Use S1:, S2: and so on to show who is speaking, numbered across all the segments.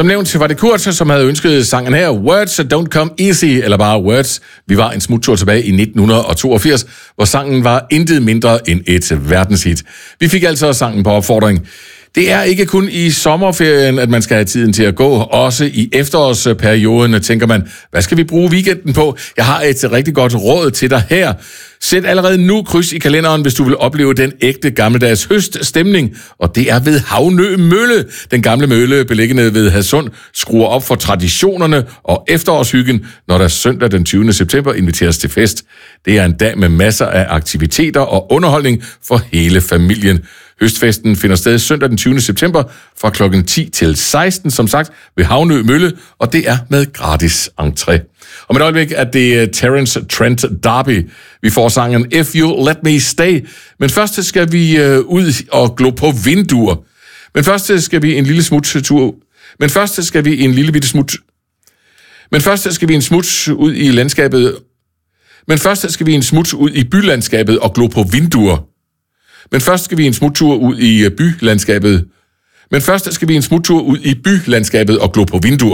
S1: Som nævnt var det Kurt, som havde ønsket sangen her, Words Don't Come Easy, eller bare Words. Vi var en smuttur tilbage i 1982, hvor sangen var intet mindre end et verdenshit. Vi fik altså sangen på opfordring. Det er ikke kun i sommerferien, at man skal have tiden til at gå. Også i efterårsperioden tænker man, hvad skal vi bruge weekenden på? Jeg har et rigtig godt råd til dig her. Sæt allerede nu kryds i kalenderen, hvis du vil opleve den ægte gammeldags høststemning. Og det er ved Havnø Mølle. Den gamle mølle, beliggende ved Hadsund, skruer op for traditionerne og efterårshyggen, når der søndag den 20. september inviteres til fest. Det er en dag med masser af aktiviteter og underholdning for hele familien. Høstfesten finder sted søndag den 20. september fra kl. 10 til 16, som sagt, ved Havnø Mølle, og det er med gratis entré. Om et øjeblik er det Terence Trent D'Arby. Vi får sangen If You Let Me Stay, men først skal vi ud og glo på vinduer. Men først skal vi en lille smuttur. Men først skal vi en lille bitte smut. Men først skal vi en smut ud i landskabet. Men først skal vi en smut ud i bylandskabet og glo på vinduer. Men først skal vi en smuttur ud i bylandskabet. Men først skal vi en smuttur ud i bylandskabet og glo på vinduer.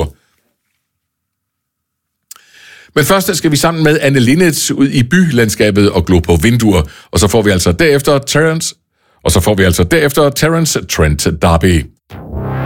S1: Men først skal vi sammen med Anne Linnet ud i bylandskabet og glo på vinduer. Og så får vi altså derefter Terence Trent D'Arby.